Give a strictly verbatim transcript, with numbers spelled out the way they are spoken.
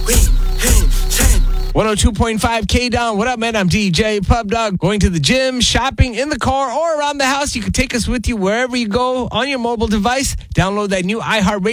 one oh two point five K-Down. What up, man? I'm D J Pub Dog. Going to the gym, shopping, in the car, or around the house. You can take us with you wherever you go on your mobile device. Download that new iHeartRadio